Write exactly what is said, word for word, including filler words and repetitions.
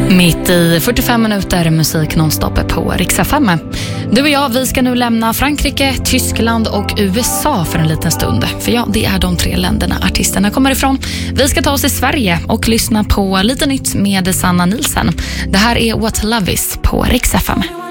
Mitt i fyrtiofem minuter musik nonstop på Rix F M. Du och jag, vi ska nu lämna Frankrike, Tyskland och U S A för en liten stund. För ja, det är de tre länderna artisterna kommer ifrån. Vi ska ta oss i Sverige och lyssna på lite nytt med Sanna Nielsen. Det här är What Love Is på Rix F M.